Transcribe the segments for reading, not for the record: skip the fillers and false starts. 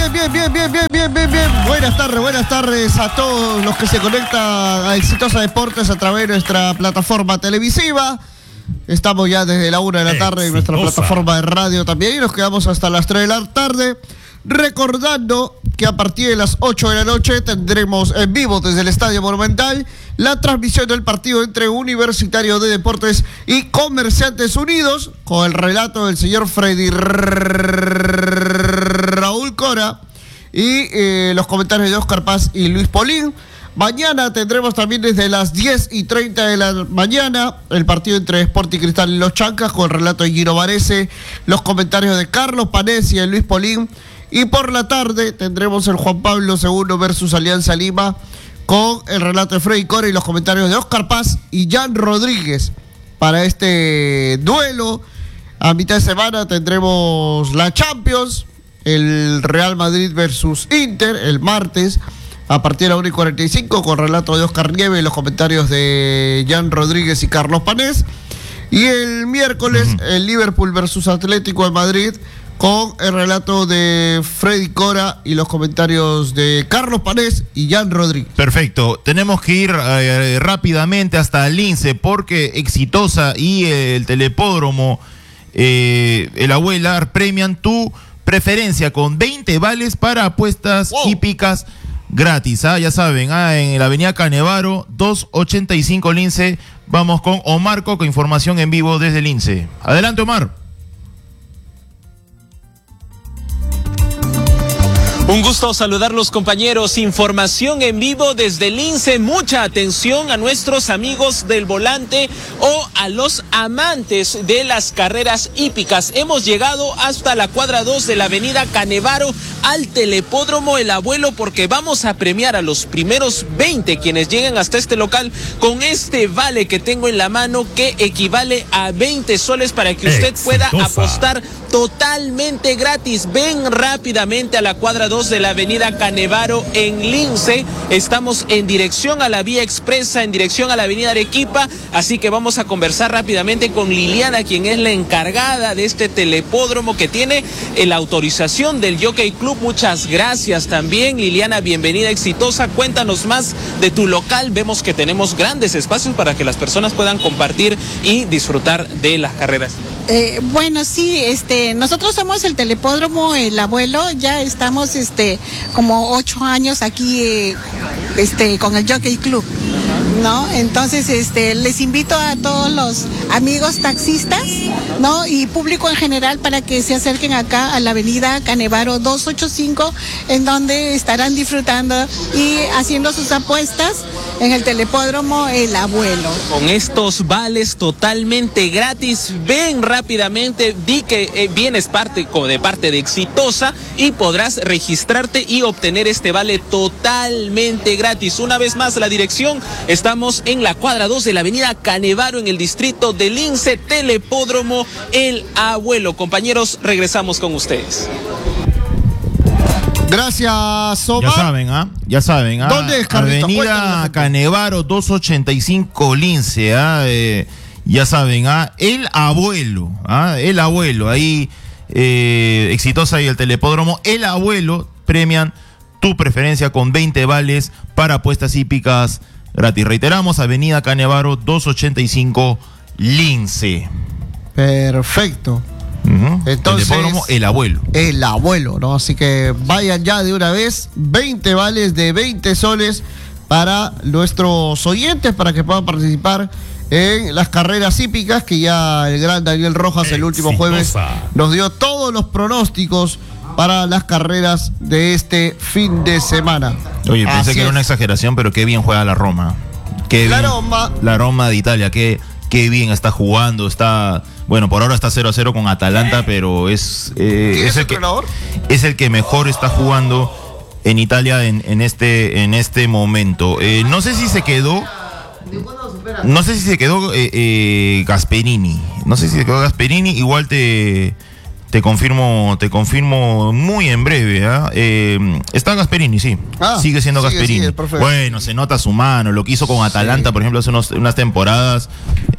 Bien. Buenas tardes a todos los que se conectan a Exitosa Deportes a través de nuestra plataforma televisiva. Estamos ya desde la 1 de la tarde en nuestra plataforma de radio también y nos quedamos hasta las 3 de la tarde. Recordando que a partir de las 8 de la noche tendremos en vivo desde el Estadio Monumental la transmisión del partido entre Universitario de Deportes y Comerciantes Unidos, con el relato del señor Freddy Raúl Cora y los comentarios de Oscar Paz y Luis Polín. Mañana tendremos también desde las 10:30 de la mañana el partido entre Sporting Cristal y Los Chancas, con el relato de Gino Varese, los comentarios de Carlos Panés y de Luis Polín. Y por la tarde tendremos el Juan Pablo II versus Alianza Lima, con el relato de Freddy Cora y los comentarios de Oscar Paz y Jan Rodríguez. Para este duelo, a mitad de semana tendremos la Champions, el Real Madrid versus Inter, el martes, a partir de la 1:45, con relato de Oscar Nieve y los comentarios de Jan Rodríguez y Carlos Panés. Y el miércoles, el Liverpool versus Atlético de Madrid, con el relato de Freddy Cora y los comentarios de Carlos Panés y Jan Rodríguez. Perfecto, tenemos que ir rápidamente hasta el Lince, porque Exitosa y el Telepódromo, el Abuelar, premian tu preferencia con 20 vales para apuestas hípicas gratis. Ya saben, en la avenida Canevaro 285 Lince. Vamos con Omar Coco, información en vivo desde Lince. Adelante, Omar. Un gusto saludarlos, compañeros. Información en vivo desde Lince. Mucha atención a nuestros amigos del volante o a los amantes de las carreras hípicas. Hemos llegado hasta la cuadra 2 de la avenida Canevaro al Telepódromo El Abuelo, porque vamos a premiar a los primeros 20 quienes lleguen hasta este local con este vale que tengo en la mano, que equivale a 20 soles para que usted pueda apostar totalmente gratis. Ven rápidamente a la cuadra 2 de la avenida Canevaro en Lince. Estamos en dirección a la vía expresa, en dirección a la avenida Arequipa, así que vamos a conversar rápidamente con Liliana, quien es la encargada de este telepódromo, que tiene la autorización del Jockey Club. Muchas gracias también, Liliana, bienvenida, Exitosa. Cuéntanos más de tu local. Vemos que tenemos grandes espacios para que las personas puedan compartir y disfrutar de las carreras. Bueno, sí, nosotros somos el Telepódromo El Abuelo. Ya estamos como 8 años aquí con el Jockey Club, ¿no? Entonces les invito a todos los amigos taxistas, ¿no? Y público en general, para que se acerquen acá a la avenida Canevaro 285, en donde estarán disfrutando y haciendo sus apuestas en el Telepódromo El Abuelo. Con estos vales totalmente gratis, ven rápidamente, di que vienes de parte de Exitosa y podrás registrarte y obtener este vale totalmente gratis. Una vez más, la dirección: estamos en la cuadra 2 de la avenida Canevaro, en el distrito de Lince, Telepódromo El Abuelo. Compañeros, regresamos con ustedes. Gracias, Omar. Ya saben, ¿Dónde es, Carlito? Avenida Canevaro 285 Lince, ya saben, El Abuelo, ahí, Exitosa y el Telepódromo El Abuelo premian tu preferencia con 20 vales para apuestas hípicas gratis. Reiteramos, avenida Canevaro 285 Lince. Perfecto. Entonces, Telepódromo El Abuelo. El Abuelo, ¿no? Así que vayan ya de una vez, 20 vales de 20 soles para nuestros oyentes, para que puedan participar en las carreras hípicas, que ya el gran Daniel Rojas el último jueves nos dio todos los pronósticos para las carreras de fin de semana. Oye, pensé que era una exageración, pero qué bien juega la Roma. La Roma de Italia, qué bien está jugando. Bueno, por ahora está 0-0 con Atalanta, pero es el que mejor está jugando en Italia en este momento. No sé si se quedó Gasperini. Igual te confirmo muy en breve. Está Gasperini, sí. Sigue siendo Gasperini. Sí, bueno, se nota su mano. Lo que hizo con Atalanta, por ejemplo, hace unas temporadas.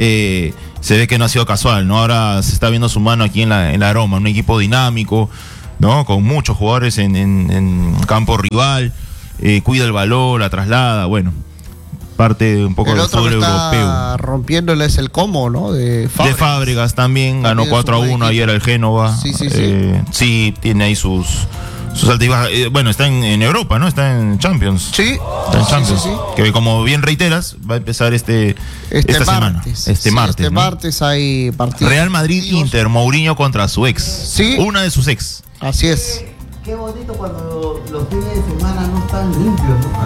Se ve que no ha sido casual, ¿no? Ahora se está viendo su mano aquí en la Roma, un equipo dinámico, ¿no? Con muchos jugadores en campo rival, cuida el balón, la traslada, bueno, parte un poco el del otro fútbol que está europeo. rompiéndole es el Como, ¿no? De Fábregas. De Fábregas también, ganó También es un 4-1 buen ayer el Génova. Sí. Sí, tiene ahí sus altibajos. Bueno, está en Europa, ¿no? Está en Champions. Sí. Está en Champions. Sí. Que como bien reiteras, va a empezar esta semana. martes. Este Sí, martes. Este ¿no? martes hay partidos. Real Madrid-Inter, Mourinho contra su ex. Sí. Una de sus ex. Así es. Qué bonito cuando los fines de semana no están limpios, ¿no?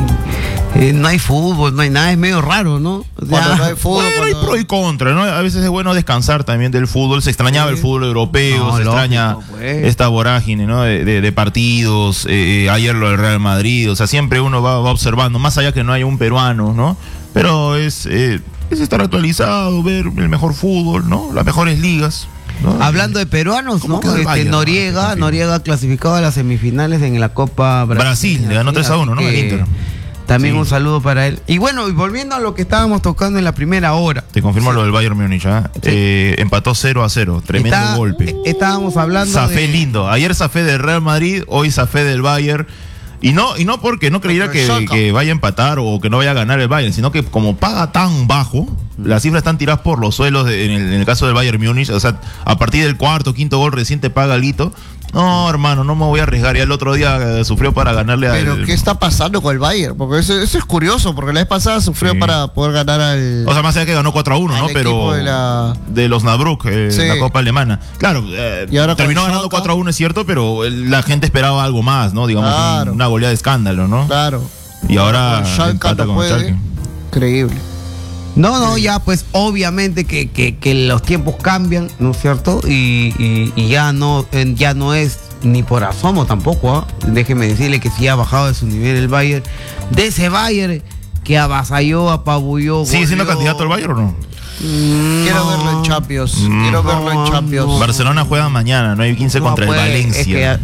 Así. No hay fútbol, no hay nada, es medio raro, ¿no? O sea, Cuando no hay fútbol. Bueno, hay pro y contra, ¿no? A veces es bueno descansar también del fútbol. Se extrañaba el fútbol europeo, No, se lógico, extraña pues. esta vorágine, ¿no? De partidos. Ayer lo del Real Madrid. O sea, siempre uno va observando, más allá que no haya un peruano, ¿no? Pero es estar actualizado, ver el mejor fútbol, ¿no? Las mejores ligas, ¿no? Hablando de peruanos, ¿no? quedó el Bayern? Noriega clasificado a las semifinales en la Copa Brasil, le ganó Así 3-1, ¿no? que El Inter. También Sí. un saludo para él. Y bueno, y volviendo a lo que estábamos tocando en la primera hora. Te confirmo lo del Bayern Múnich, ¿ah? Empató 0-0, tremendo golpe. Estábamos hablando Zafé lindo. Ayer zafé del Real Madrid, hoy zafé del Bayern. Y no porque no creyera que vaya a empatar o que no vaya a ganar el Bayern, sino que como paga tan bajo, las cifras están tiradas por los suelos en el caso del Bayern Múnich. O sea, a partir del cuarto, quinto gol recién te paga alito. No, hermano, no me voy a arriesgar. Ya el otro día sufrió para ganarle Pero ¿qué está pasando con el Bayern? Porque eso es curioso, porque la vez pasada sufrió Sí. para poder ganar al... O sea, más allá que ganó 4-1, ¿no? al Pero equipo de los Nabruk, Sí. la Copa Alemana. Claro, Y ahora con terminó el ganando Schalke. 4-1, es cierto, pero la gente esperaba algo más, ¿no? Digamos, Claro. una goleada de escándalo, ¿no? Claro. Y ahora Con Schalke empata no con puede. Schalke. Increíble. No, ya pues obviamente que los tiempos cambian, ¿no es cierto? Y ya no es ni por asomo tampoco, ¿ah? Déjeme decirle que sí ha bajado de su nivel el Bayern, de ese Bayern que avasalló, apabulló. ¿Sigue siendo goleó. candidato al Bayern o no? Quiero verlo en Champions. Quiero verlo en Champions. no. Barcelona juega mañana, no hay 15 No, contra pues, el Valencia.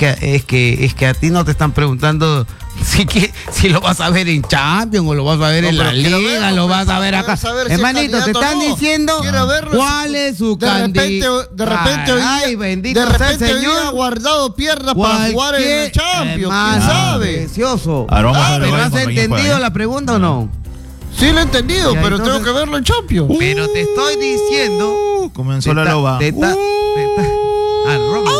Es que a ti no te están preguntando si lo vas a ver en Champions o lo vas a ver No, en la pero quiero Liga, verlo, lo pues, vas a ver acá. saber si es Hermanito, te candidato o están no. diciendo Quiero verlo. cuál es su candidato. De repente hoy día, Ay, bendito de sea el repente hoy día ha Señor. guardado piernas para jugar en el Champions. ¿Quién Hermano, sabe? Precioso. Ahora vamos a ver el ¿Pero Bayern has contra quién entendido juega, ¿eh? la pregunta o no? Sí lo he entendido, Ya, pero entonces- tengo que verlo en Champions. Pero te estoy diciendo. Comenzó la loba. Roma.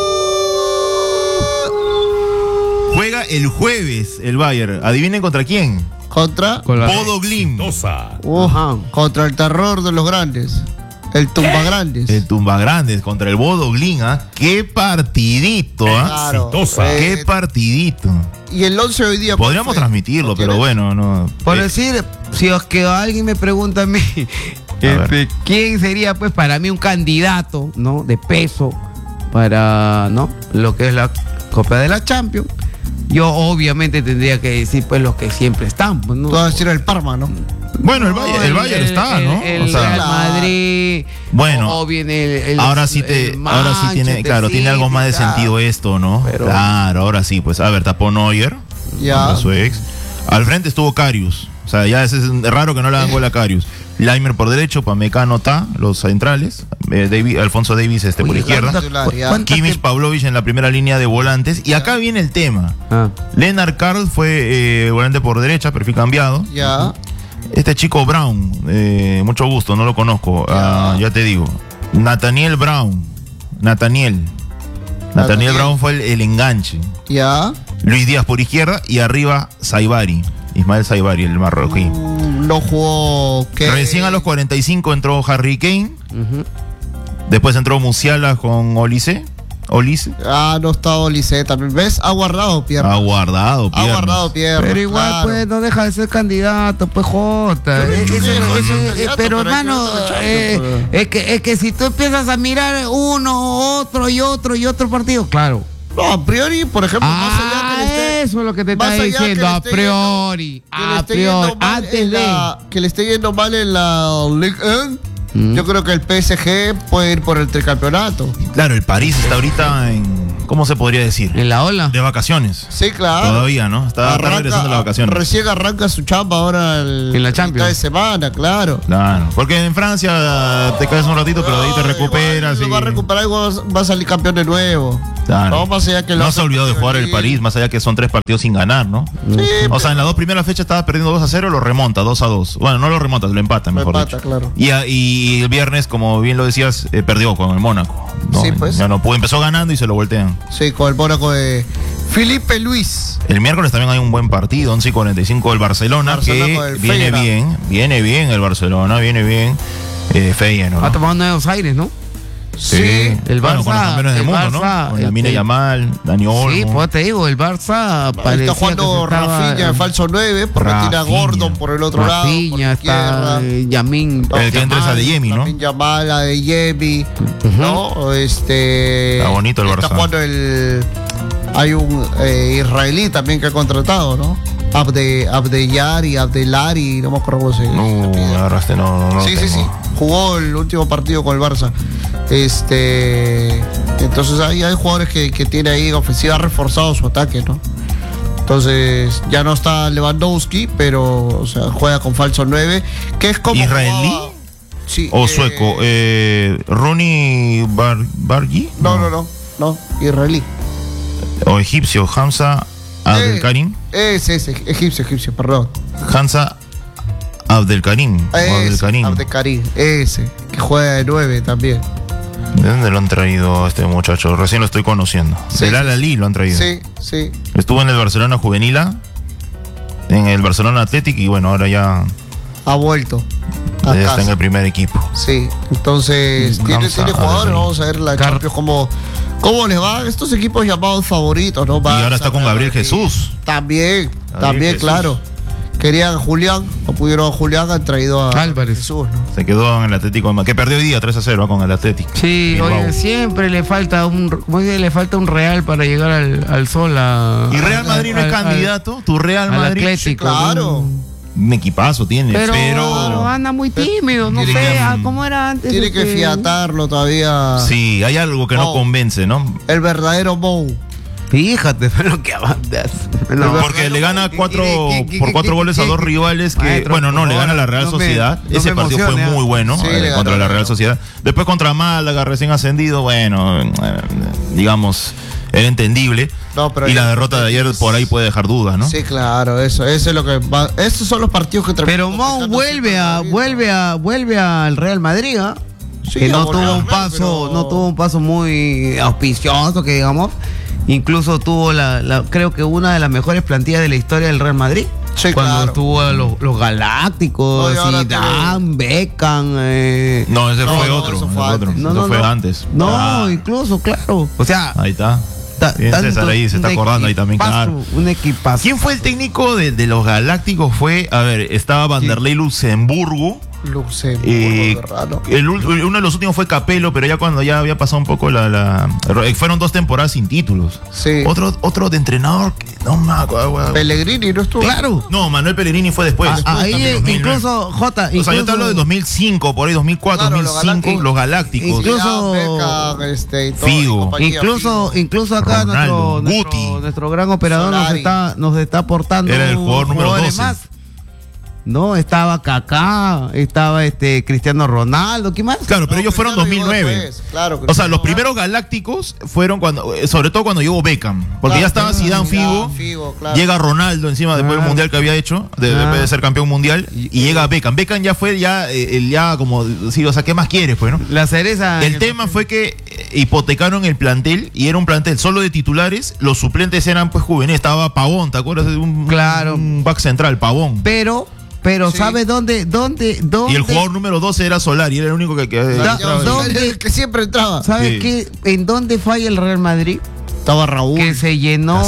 Juega el jueves el Bayern. Adivinen contra quién. Contra Bodo Glimt. Ajá. contra el terror de los grandes. El tumba grandes. El Tumba Grandes contra el Bodo Glimt, ¿ah? Qué partidito, ¿ah? Claro. Qué partidito. Y el 11 hoy día. ¿cuál Podríamos fue? transmitirlo, ¿No pero tienes? bueno, no. Por decir, si os que alguien me pregunta a mí, ver. ¿quién sería pues para mí un candidato, ¿no? De peso para, ¿no? Lo que es la Copa de la Champions. Yo obviamente tendría que decir pues los que siempre están, pues, ¿no? Tú vas a decir el Parma, ¿no? Bueno, el Bayern está, ¿no? El O sea, Real Madrid. Bueno, o bien ahora sí tiene, Manchester claro, tiene algo más de City, sentido esto, ¿no? Pero- Claro, ahora sí, pues, a ver, tapó Neuer, Ya. contra su ex. Al frente estuvo Karius, o sea, ya es raro que no le hagan gol a Karius. Laimer por derecho, Pamecano Ta, los centrales, Alfonso Davis por Oye, izquierda, ¿cuánta- Kimmich, Pavlovich en la primera línea de volantes, y acá viene el tema. Ah. Lennart Karl fue volante por derecha, perfil cambiado. Ya. Este chico Brown, mucho gusto, no lo conozco, ya te digo. Nathaniel Brown. Nathaniel Brown fue el enganche. Ya. Luis Díaz por izquierda y arriba Saibari. Ismael Saibari, el marroquí. No jugó. ¿qué? Recién a los 45 entró Harry Kane. Ujú. Después entró Musiala con Olise. Ah, no está Olise también. ¿Ves? Ha guardado piernas. Ha guardado Ha guardado piernas. Pero igual, claro. pues, no deja de ser candidato, pues, Jota. candidato, Pero, pero hay que hermano, verlo en Champions, es que si tú empiezas a mirar uno, otro y otro partido, claro. No, a priori, por ejemplo, más allá que le esté. Eso es lo que te más está allá que diciendo, le a esté priori. que le A esté yendo priori, mal antes en de. que le esté yendo mal en la Ligue 1, Mm. yo creo que el PSG puede ir por el tricampeonato. Claro, el París está ahorita ¿cómo se podría decir? ¿En la ola? De vacaciones. Sí, claro. Todavía, ¿no? Está regresando de las vacaciones. Recién arranca su chamba ahora en la Champions. de semana, claro. Claro. Porque en Francia te caes un ratito, pero de ahí te recuperas. Igual, va a recuperar y va a salir campeón de nuevo. Claro. No, más allá que no se ha olvidado de jugar el París, más allá que son 3 partidos sin ganar, ¿no? Sí, o sea, en las 2 primeras fechas estaba perdiendo 2-0, lo remonta 2-2. Bueno, no lo remonta, lo empata, mejor dicho. Claro. Y el viernes, como bien lo decías, perdió con el Mónaco. ¿no? Sí, pues. Ya no pudo, empezó ganando y se lo voltean. Sí, con el Mónaco de Felipe Luis. El miércoles también hay un buen partido, 11:45 del Barcelona, que viene bien el Barcelona, viene bien. Feyenoord, ¿no? Ha tomado nuevos aires, ¿no? Sí, el Barça, con los campeones del mundo, Barça, ¿no? Con Lamine Yamal, Dani Olmo. Sí, pues te digo, el Barça está jugando Rafinha de falso 9, porque tiene a Gordon por el otro lado. Rafinha, está Yamin. El que entra es Adeyemi, ¿no? Yamal, Adeyemi, ¿no? Está bonito el Barça. Está jugando hay un israelí también que ha contratado, ¿no? Abdelari, no me acuerdo cómo se llama. No, me agarraste, no. Sí. Jugó el último partido con el Barça. Entonces hay jugadores que tiene ahí ofensiva, ha reforzado su ataque, ¿no? Entonces ya no está Lewandowski, pero o sea, juega con falso 9, que es como ¿israelí? Sí, o sueco, Ronnie Bargi. No, israelí. O egipcio, Hamza Abdelkarim. Ese, egipcio, perdón. Hamza Abdelkarim. Abdelkarim, ese, que juega de 9 también. ¿De dónde lo han traído a este muchacho? Recién lo estoy conociendo. Del Al-Ahly lo han traído. Sí. Estuvo en el Barcelona Juvenil, en el Barcelona Athletic y bueno, ahora ya ha vuelto. Ya está en el primer equipo. Sí, entonces tiene jugadores, vamos a ver la Champions cómo les va estos equipos llamados favoritos, ¿no? Y ahora está con Gabriel Jesús. También, claro. Querían a Julián, no pudieron a Julián, han traído a Álvarez. Jesús, ¿no? Se quedó en el Atlético, que perdió hoy día 3-0 con el Atlético. Sí, oye, siempre le falta un Real para llegar al sol. ¿Y Real Madrid no es candidato? ¿Tu Real Madrid? Atlético, claro. Un equipazo tiene, pero anda muy tímido, no sé cómo era antes. Tiene que fiatarlo todavía. Sí, hay algo que no convence, ¿no? El verdadero Mou. Fíjate lo que avanzas. Porque le gana por 4 goles a 2 rivales que, le gana la Real Sociedad. Ese partido fue muy bueno contra la Real Sociedad. Después contra Málaga, recién ascendido, digamos, era entendible. Y la derrota de ayer por ahí puede dejar dudas, ¿no? Sí, claro, eso es lo que va. Esos son los partidos que Pero Mou vuelve al Real Madrid, ¿ah? Sí, que no tuvo un paso muy auspicioso, que digamos. Incluso tuvo creo que una de las mejores plantillas de la historia del Real Madrid. Sí, cuando estuvo los Galácticos, Zidane, Beckham. No, ese fue otro. Eso fue antes. No, incluso, claro. O sea, ahí está. Bien, César ahí se está acordando ahí también, claro. Un equipazo. ¿Quién fue el técnico de los Galácticos? Estaba Vanderlei Luxemburgo. Uno de los últimos fue Capello, pero ya cuando ya había pasado un poco fueron 2 temporadas sin títulos. Sí. Otro de entrenador, no me acuerdo. Pellegrini no estuvo. Claro. No, Manuel Pellegrini fue después. Ahí incluso J. O sea, yo te hablo de 2005, por ahí 2004, claro, 2005, los Galácticos. Incluso Figo. Incluso acá nuestro gran operador nos está aportando. Era el jugador número 12. Más. No, estaba Kaká, estaba Cristiano Ronaldo, ¿qué más? Claro, pero ellos fueron 2009. O sea, los primeros Galácticos fueron sobre todo cuando llegó Beckham, porque ya estaba Zidane, Figo, llega Ronaldo encima después del mundial que había hecho, después de ser campeón mundial, y llega Beckham. Beckham ya fue como, sí, o sea, ¿qué más quieres, pues, no? La cereza. El tema fue que hipotecaron el plantel y era un plantel solo de titulares, los suplentes eran pues juveniles, estaba Pavón, ¿te acuerdas de un back central, Pavón? Pero sí. ¿Sabes dónde? Y el jugador número 12 era Solari, era el único que que siempre entraba. ¿Sabes qué? ¿En dónde falla el Real Madrid? Estaba Raúl. Que se llenó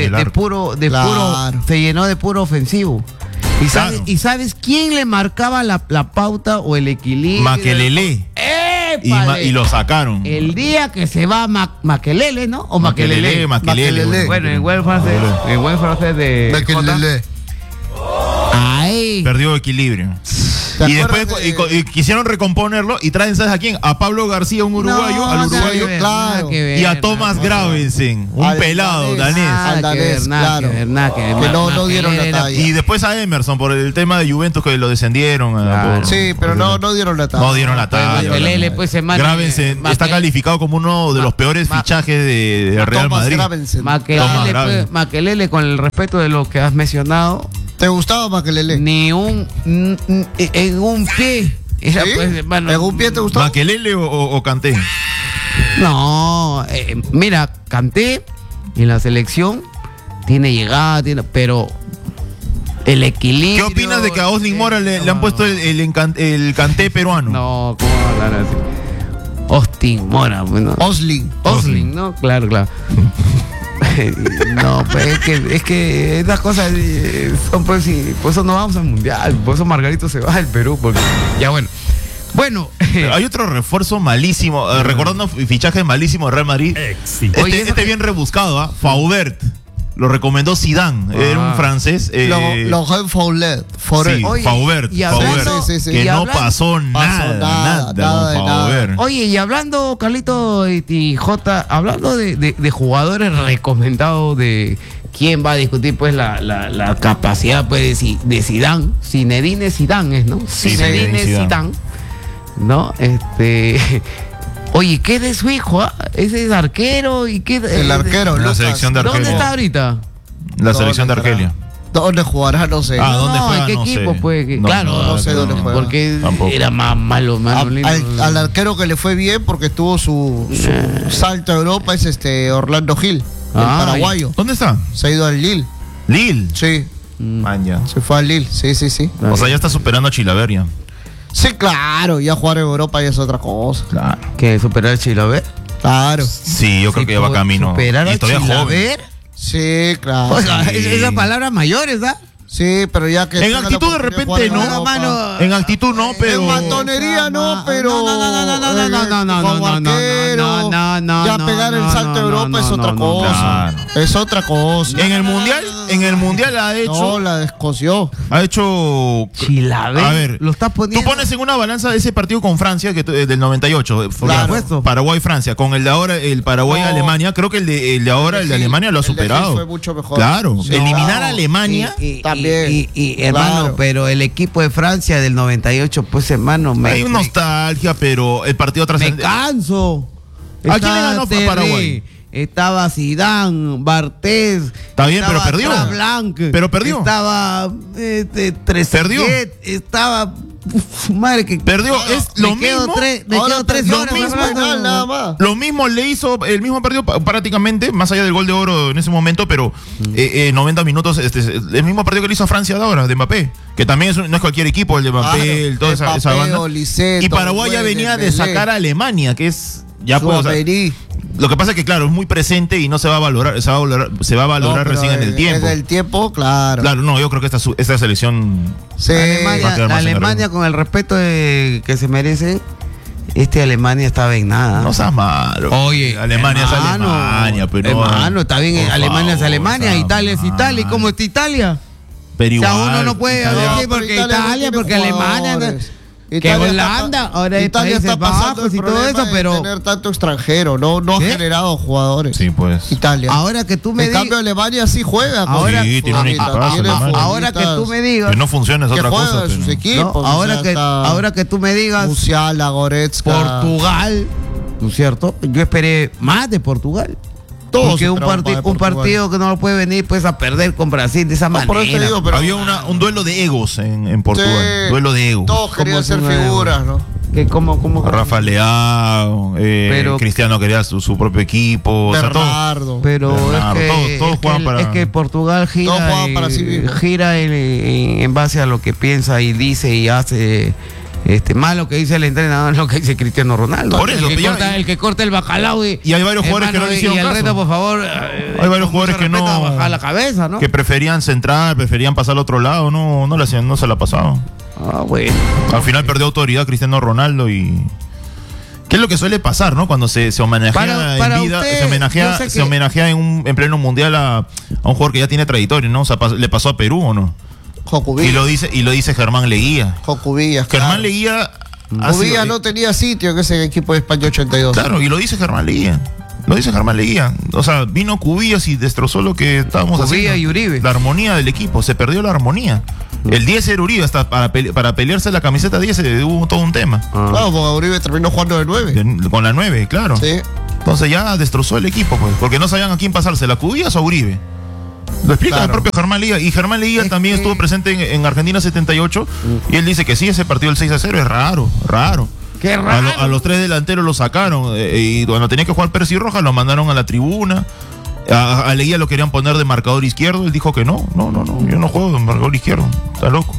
se llenó de puro ofensivo. ¿Y sabes quién le marcaba la pauta o el equilibrio? Makelele. Y lo sacaron. El día que se va Makelele, ¿no? O Makelele. Bueno, en buen francés de Makelele. Ahí perdió equilibrio. Y después y quisieron recomponerlo y traen, ¿sabes a quién? A Pablo García, un uruguayo, al uruguayo, claro. y a Thomas Gravensen, un pelado danés. Al danés, claro. Que no dieron la talla. Y después a Emerson por el tema de Juventus que lo descendieron. Claro. Sí, pero no dieron la talla. No dieron la talla. Makelele, pues, hermano, Gravensen está calificado como uno de los peores fichajes de Real Thomas Madrid. Gravensen. Makelele, con el respeto de lo que has mencionado, ¿Te gustaba Makelele? ni en un pie. Era, ¿Sí? pues, hermano, ¿En un pie te gustaba? ¿Makelele o Kanté? No, mira, Kanté en la selección tiene llegada, pero el equilibrio. ¿Qué opinas de que a Oslin Mora le han puesto el Kanté peruano? No, ¿cómo hablar así? Austin Mora, bueno. Oslin, ¿no? Claro. No, pues es que esas cosas son, pues, sí, por eso no vamos al mundial, por eso Margarito se va del Perú, porque ya bueno. Pero hay otro refuerzo malísimo, recordando fichajes malísimos de Real Madrid. Oye, Este bien rebuscado, ¿ah? Faubert. Lo recomendó Zidane, era un francés. Laurent Faulet. Sí, Oye, Faubert, y hablando- Sí, sí. que y no hablando- pasó nada nada de con nada. Faubert. Oye, y hablando, Carlito y Jota, hablando de jugadores recomendados, de quién va a discutir pues la capacidad pues de Zidane, Zinedine Zidane es, ¿no? Sí, Zinedine Zidane. Zidane, ¿no? Oye, ¿qué de su hijo? Ese es arquero y qué El arquero, La Lucas. selección de ¿Dónde Argelia. está ahorita? La selección de ¿Dónde Argelia. ¿Dónde jugará? No sé. Ah, ¿dónde no, juega? ¿en qué No equipo? sé. Pues, claro, no sé dónde juega. porque Tampoco. era más malo, Al arquero que le fue bien porque tuvo su salto a Europa es Orlando Gil, el Ah, paraguayo. ¿Dónde está? Se ha ido al Lille. Lille. Sí, Maña. se fue al Lille. Sí. O sea, ya está superando a Chilaver ya. Sí, claro. Ya jugar en Europa ya es otra cosa. Claro. ¿Que superar el Chilaver? Claro. Sí, yo creo que ya va camino. ¿Superar Y al todavía joven. Chilaver? Sí, claro. Oiga, Sí. esas palabras mayores, ¿ah? Sí, pero ya que. En tenga la actitud de oportunidad repente jugar en no, Europa. mano. En actitud no, pero. En matonería no, pero. No, como arquero, no, ya pegar el salto a Europa es otra cosa. Claro. Es otra cosa. En el mundial ha hecho. No, la descoció. Ha hecho. Chilaver. A ver, Lo estás poniendo. tú pones en una balanza ese partido con Francia del 98, Claro. Paraguay-Francia, con el de ahora, el Paraguay-Alemania, creo que el de ahora, el de Alemania lo ha el de Gil superado. fue mucho mejor. Claro, Sí. eliminar a Alemania. También. Y, hermano, Claro. pero el equipo de Francia del 98, pues, hermano, Hay nostalgia, pero el partido me trascendente. canso. ¿A quién le ganó a Terry, Paraguay? Estaba Zidane, Bartés. Está bien, pero estaba perdió. Trablanc, Pero perdió. Estaba Perdió. Trezeguet, estaba. Madre que. Perdió, es lo me quedo mismo. me Ahora quedo 3 perdió horas. el mismo hermano. penal, nada más. Lo mismo le hizo, el mismo partido prácticamente, más allá del gol de oro en ese momento, pero 90 minutos, el mismo partido que le hizo a Francia de ahora, de Mbappé, que también no es cualquier equipo, el de Mbappé, Claro, toda esa Mbappé, banda. Oliceto, Y Paraguay ya Güey, venía de Dembélé. sacar a Alemania, que es ya pues, o sea, Suaperí. lo que pasa es que claro, es muy presente y no se va a valorar, se va a valorar No, pero recién en el tiempo. En el tiempo, claro. Claro, no, yo creo que esta selección Sí. Va a Alemania, quedar la más en Alemania, vergüenza. con el respeto que se merecen, Alemania estaba en nada. no seas malo. Oye, Alemania es hermano, Alemania, pero hermano, está bien, por Alemania es favor, Alemania, seas Italia es Italia, ¿y malo. cómo está Italia? Pero O sea, igual, uno no puede Italia- decir pero porque Italia no Italia, tiene porque Alemania, jugadores. que Italia Holanda, está- ahora hay Italia Países está pasando Bajos el y todo problema eso, de pero tener tanto extranjero, no ha ¿Qué? generado jugadores. Sí, pues. Italia. ahora que tú me En cambio, digas, Alemania sí juega. con Ahora- Sí, tiene un futbolistas, equipazo, tiene Alemania. ahora que tú me digas, Que no funciona es que otra juega cosa. en sus pero- equipos. ¿no? ahora que tú me digas Musiala, Goretzka. Portugal, ¿no es cierto? Yo esperé más de Portugal. Todos Porque un esperamos más de Portugal. partido que no lo puede venir pues a perder con Brasil de esa No, por eso te manera. digo, pero Había un duelo de egos en Portugal. Sí. Duelo de egos. todos querían ser ¿Cómo es un figuras, ¿no? Que como Rafa Leao, Pero- Cristiano quería su propio equipo. O sea, todo. Bernardo. Pero Bernardo, todos juegan para- es que Portugal Todos juegan para sí mismos. gira en base a lo que piensa y dice y hace. Más lo que dice el entrenador es lo que dice Cristiano Ronaldo. Por eso, el que corta el bacalao y hay varios jugadores que no le hicieron y el caso. reto, por favor. Hay varios jugadores que no- bajar la cabeza, ¿no? Que preferían centrar, preferían pasar al otro lado. No le hacían, no se la pasaban. Ah, bueno. Al final perdió autoridad Cristiano Ronaldo y. ¿Qué es lo que suele pasar, no? Cuando se homenajea Para en vida, usted, se homenajea, yo sé que- se homenajea en pleno mundial a un jugador que ya tiene trayectoria, ¿no? O sea, le pasó a Perú, ¿o no? Jocubilla. Y lo dice Germán Leguía. Jocubilla. Germán Leguía. Jocubilla no tenía sitio en ese equipo de España 82. Claro, y lo dice Germán Leguía. O sea, vino Cubillas y destrozó lo que estábamos haciendo. Cubilla y Uribe. La armonía del equipo, se perdió la armonía. El 10 era Uribe, hasta para pelearse la camiseta 10 hubo todo un tema. Claro, porque Uribe terminó jugando de 9. Con la 9, claro. Sí. Entonces ya destrozó el equipo, pues, porque no sabían a quién pasarse, la Cubillas o Uribe. Lo explica el propio Germán Leguía. Y Germán Leguía también estuvo presente en Argentina 78 y él dice que sí, ese partido del 6-0 es raro. Qué raro. A los 3 delanteros lo sacaron y cuando tenía que jugar Percy Rojas lo mandaron a la tribuna. A Leguía lo querían poner de marcador izquierdo. Él dijo que no, yo no juego de marcador izquierdo. Está loco.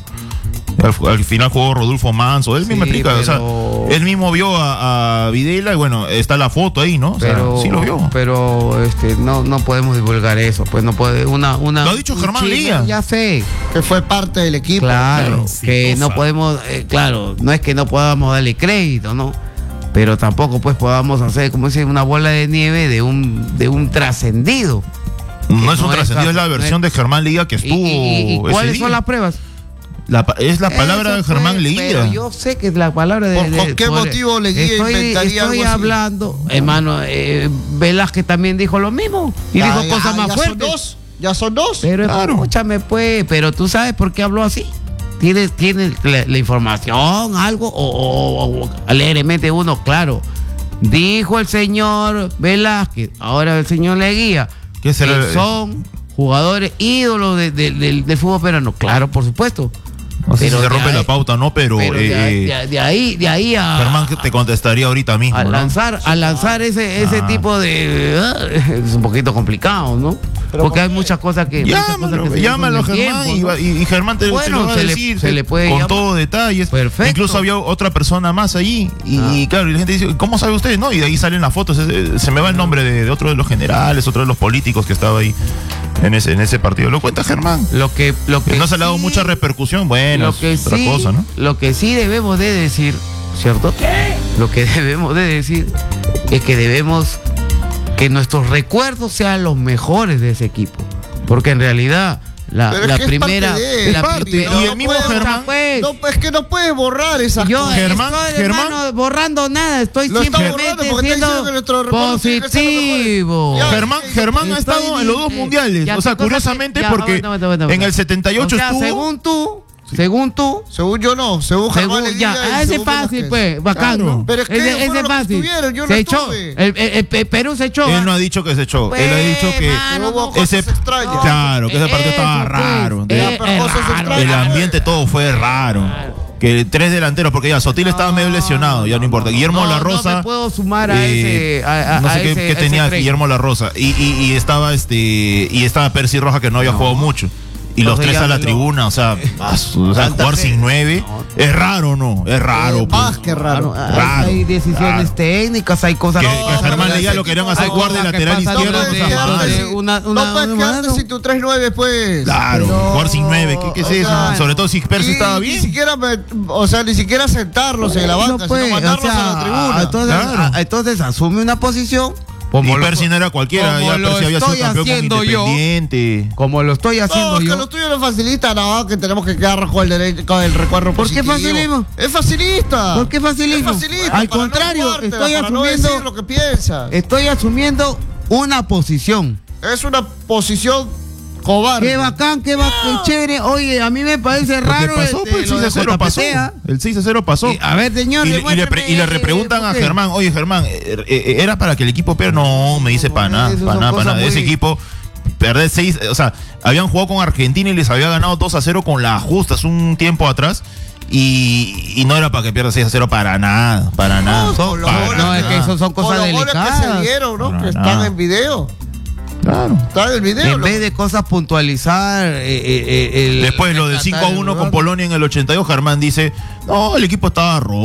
Al final jugó Rodolfo Manso. Él mismo explica, pero... o sea, él mismo vio a Videla y bueno, está la foto ahí, ¿no? O sea, sí lo vio. Pero no podemos divulgar eso, pues no puede lo ha dicho Germán Leguía. Ya sé. Que fue parte del equipo. Claro, que no podemos, claro, no es que no podamos darle crédito, ¿no? Pero tampoco pues podamos hacer, como dice, una bola de nieve de un trascendido. No es un trascendido, es la versión de Germán Leguía que estuvo. ¿Y cuáles son las pruebas? Es la palabra de Germán Leguía. Pero yo sé que es la palabra de... ¿Con qué motivo Leguía inventaría algo así? Estoy hablando, hermano, Velázquez también dijo lo mismo. Y dijo cosas más fuertes. Ya son dos. Pero escúchame pues, pero tú sabes por qué habló así. ¿Tiene la información, algo? O alegremente uno, claro. Dijo el señor Velázquez, ahora el señor Leguía, que son jugadores ídolos del fútbol peruano. Claro, por supuesto. No sé si se rompe la pauta, ¿no? Pero de ahí a... Germán te contestaría ahorita mismo, a lanzar ese tipo de... es un poquito complicado, ¿no? Porque hay muchas cosas que... Llámalo Germán y Germán te lo va a decir se le puede con llamar. todos detalles. Perfecto. Incluso había otra persona más allí y claro, y la gente dice, ¿cómo sabe usted? No, y de ahí salen las fotos. Se me va el nombre de otro de los generales, otro de los políticos que estaba ahí en ese partido. Lo cuenta Germán. Lo que no se le ha dado mucha repercusión, bueno, es otra cosa, ¿no? Lo que sí debemos de decir, ¿cierto? Lo que debemos de decir es que debemos que nuestros recuerdos sean los mejores de ese equipo. Porque en realidad la primera... y el mismo Germán... es que no puedes borrar esa cosa. Germán, borrando nada, estoy simplemente siendo positivo. Germán ha estado en los dos mundiales. O sea, curiosamente porque en el 78 estuvo... Según tú. Según yo no. Según Germán Leguía. Ese es fácil, pues. Bacán, claro. ¿no? Pero es que ese es fácil. Yo se echó. Perú se echó. Él no ha dicho que se echó. Pues, él ha dicho que hubo cosas extrañas. Claro, que ese partido estaba raro. El ambiente todo fue raro. Que 3 delanteros, porque ya Sotil estaba medio lesionado, ya no importa. Guillermo La Rosa. No me puedo sumar a ese. No sé qué tenía Guillermo La Rosa. Y estaba Percy Rojas, que no había jugado mucho. Y los 3 a la tribuna, o sea, jugar sin 9 es raro, ¿no? Es raro. Más que raro. Hay decisiones técnicas, hay cosas que Germán Leguía lo querían hacer jugar de lateral izquierdo. No puedes quedarte si tu 3-9 pues. Claro, jugar sin 9, ¿qué es eso? Sobre todo si Percy estaba bien. Ni siquiera sentarlos en la banca, sino mandarlos a la tribuna. Entonces asume una posición. Y Percy no era cualquiera, ya Percy había sido campeón con Independiente. Como lo estoy haciendo yo. Que lo tuyo no facilita, no, que tenemos que quedar con el recuerdo ¿Por qué facilismo? Es facilista. ¿Por qué facilismo? Es facilista. Al contrario, estoy asumiendo lo que piensas. Estoy asumiendo una posición. Es una posición cobarde. Qué bacán, qué chévere. Oye, a mí me parece raro. Pasó, pues, el 6-0 pasó. El 6-0 pasó. A ver, señor. Y le repreguntan a Germán, oye, Germán, ¿era para que el equipo pierda? No, me dice para nada. Ese equipo perder 6, o sea, habían jugado con Argentina y les había ganado 2-0 con las justas un tiempo atrás. Y no era para que pierda 6-0 para nada. No, es que eso son cosas delicadas. Que se dieron, ¿no? Que están en video. Claro. Está en el video. En vez de cosas puntualizar. Después lo del 5-1 con Polonia en el 82, Germán dice: no, el equipo estaba roto.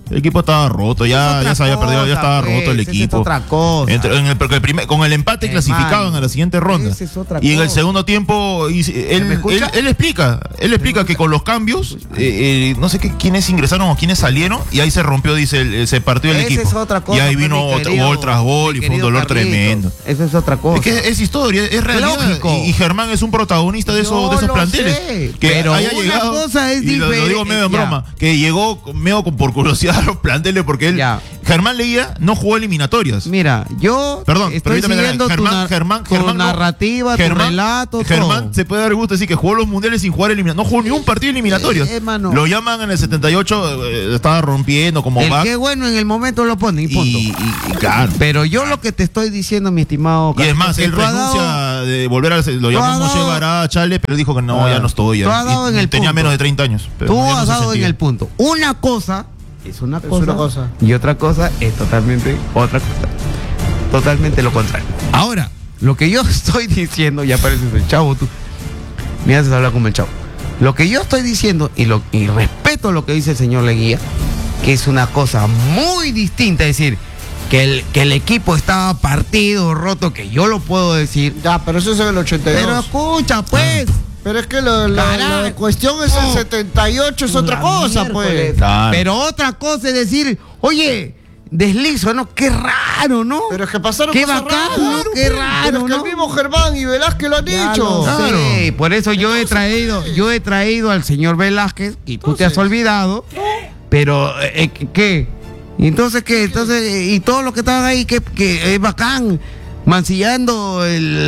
El equipo estaba roto, ya se había perdido, ya estaba roto el equipo. Es otra cosa. Con el empate clasificaban a la siguiente ronda. Esa es otra Y en el cosa. segundo tiempo, ¿Me escucha? él explica que con los cambios, no sé quiénes ingresaron o quiénes salieron, y ahí se rompió, dice, se partió el Esa equipo. es otra cosa, y ahí pues, vino mi querido- gol tras gol y mi fue un querido dolor Carlitos. tremendo. Eso es otra cosa. Es que es historia, es realidad. Lógico. Y Germán es un protagonista de Yo esos lo planteles. sé, Que pero haya una llegado, cosa es y lo digo medio en ya. broma, que llegó medio por curiosidad a los planteles, porque él, Ya. Germán Leguía no jugó eliminatorias. Mira, yo Perdón, estoy permítame, siguiendo Germán tu no- narrativa, tu relato, Germán todo. se puede dar gusto de decir que jugó los mundiales sin jugar eliminatorias. No jugó ni un partido eliminatorias. hermano. Lo llaman en el 78, estaba rompiendo como El back. que bueno en el momento lo pone y punto. Y claro. Pero yo lo que te estoy diciendo, mi estimado Y es Carlitos, más, que él tú has renuncia dado- de volver a... Lo llamó has Moshe dado- Bará, Chale, pero dijo que no, Ah, ya no estoy. tú Ya. has dado Y en el tenía punto. menos de 30 años. pero Tú ya no has se dado en sentía. el punto. Una cosa es una una cosa. y otra cosa es totalmente otra cosa. Totalmente lo contrario. Ahora, lo que yo estoy diciendo, ya pareces el chavo tú. Me haces hablar como el chavo. Lo que yo estoy diciendo y respeto lo que dice el señor Leguía, que es una cosa muy distinta, es decir, que el equipo estaba partido, roto, que yo lo puedo decir. Ya, pero eso es en el 82. Pero escucha, pues. Pero es que la Carajo. cuestión es el 78, es otra La cosa, miércoles. pues. Claro. Pero otra cosa es decir, oye, deslizo, ¿no? Qué raro, ¿no? Pero es que pasaron Qué cosas bacán, raras, ¿no? Qué pues. raro, Pero es que ¿no? el mismo Germán y Velázquez lo han Ya dicho. lo Claro. sé, por eso yo he traído al señor Velázquez y tú te has olvidado. Pero, ¿qué? Entonces, ¿qué? Entonces, y todo lo que estaban ahí, que es bacán, mancillando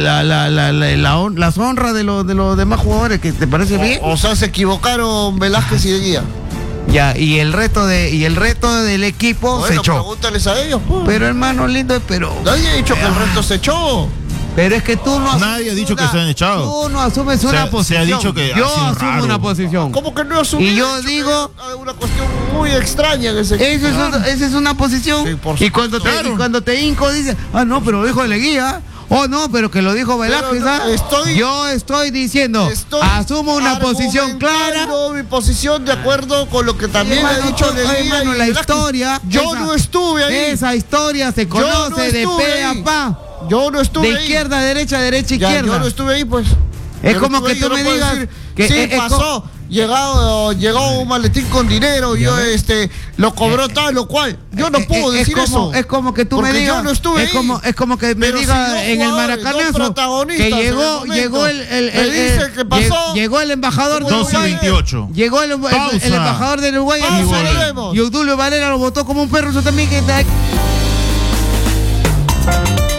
las honras de los demás jugadores, que te parece bien. O sea, se equivocaron Velázquez y de Guía. Ya, y el resto del equipo se Bueno, echó. pregúntales a ellos, pues. Pero hermano lindo, pero Nadie ha dicho que el resto se echó. Pero es que tú no asumes Nadie ha dicho que una- se han echado. Tú no asumes Se una ha posición. dicho que ha yo sido asumo raro. una posición. ¿Cómo que no asumió? Y yo De hecho, digo- que hay una cuestión muy extraña en ese equipo. Esa es una posición. Sí, por y cuando supuesto. y cuando te hinco dices, no, pero lo dijo Leguía. Oh, no, pero que lo dijo Velázquez. no, Yo estoy diciendo, Estoy asumo una posición clara. argumentando mi posición de acuerdo con lo que también Hermano, ha dicho tú- de Guía hermano, y la Velázquez. historia. Yo no estuve ahí. Esa historia se Yo conoce no de estuve pe ahí. a pa. Yo no estuve De ahí. izquierda a derecha, derecha a Ya, izquierda. yo no estuve ahí, pues. Es Yo no como estuve que ahí, tú yo no me puedo digas decir, que sí, es pasó. Llegó un maletín con dinero y yo lo cobró tal o cual. Yo no puedo decir como, eso. Es como que tú me Porque digas. yo no estuve es ahí. como que me Pero digas si dos en el jugadores, Maracanazo dos protagonistas que en el llegó momento, el me dicen que pasó. llegó el embajador de 12 y Uruguay. 28. Llegó el Pausa. embajador de Uruguay Pausa, y- volvemos. y Obdulio Valera lo votó como un perro. Eso también que